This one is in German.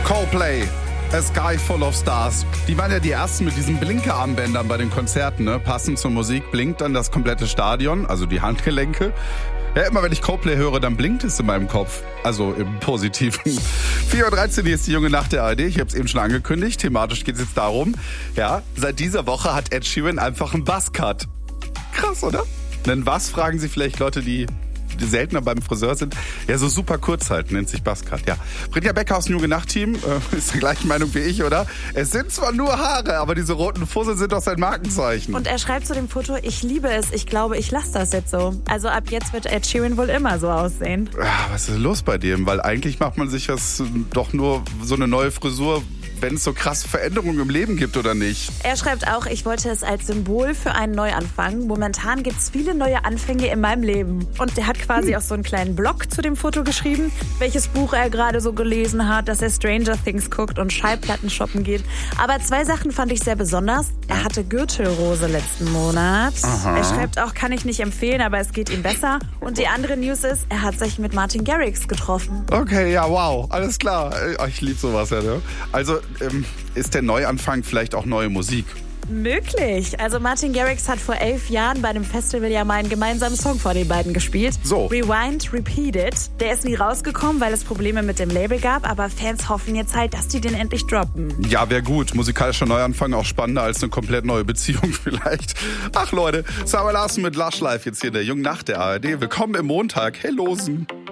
Coldplay, A Sky Full of Stars. Die waren ja die ersten mit diesen Blinkerarmbändern bei den Konzerten, ne? Passend zur Musik blinkt dann das komplette Stadion, also die Handgelenke. Ja, immer wenn ich Coldplay höre, dann blinkt es in meinem Kopf. Also im Positiven. 4.13 Uhr, hier ist die junge Nacht der ARD. Ich habe es eben schon angekündigt. Thematisch geht es jetzt darum, ja, seit dieser Woche hat Ed Sheeran einfach einen Buzzcut. Krass, oder? Denn was, fragen Sie vielleicht Leute, die seltener beim Friseur sind. Ja, so super kurz halt, nennt sich Buzzcut, ja. Brinja Becker aus dem Junge Nacht-Team, ist der gleichen Meinung wie ich, oder? Es sind zwar nur Haare, aber diese roten Fussel sind doch sein Markenzeichen. Und er schreibt zu dem Foto, ich liebe es, ich glaube, ich lasse das jetzt so. Also ab jetzt wird Ed Sheeran wohl immer so aussehen. Was ist los bei dem? Weil eigentlich macht man sich das doch nur so eine neue Frisur, wenn es so krasse Veränderungen im Leben gibt, oder nicht? Er schreibt auch, ich wollte es als Symbol für einen Neuanfang. Momentan gibt es viele neue Anfänge in meinem Leben. Und er hat quasi auch so einen kleinen Blog zu dem Foto geschrieben, welches Buch er gerade so gelesen hat, dass er Stranger Things guckt und Schallplatten shoppen geht. Aber 2 Sachen fand ich sehr besonders. Er hatte Gürtelrose letzten Monat. Aha. Er schreibt auch, kann ich nicht empfehlen, aber es geht ihm besser. Und die andere News ist, er hat sich mit Martin Garrix getroffen. Okay, ja, wow, alles klar. Ich liebe sowas, ja, ne? Also, ist der Neuanfang vielleicht auch neue Musik? Möglich. Also Martin Garrix hat vor 11 Jahren bei einem Festival ja mal einen gemeinsamen Song vor den beiden gespielt. So. Rewind, Repeated. Der ist nie rausgekommen, weil es Probleme mit dem Label gab, aber Fans hoffen jetzt halt, dass die den endlich droppen. Ja, wäre gut. Musikalischer Neuanfang auch spannender als eine komplett neue Beziehung vielleicht. Ach Leute, Sarah Larsen mit Lush Life jetzt hier in der jungen Nacht der ARD. Willkommen im Montag. Hey Losen.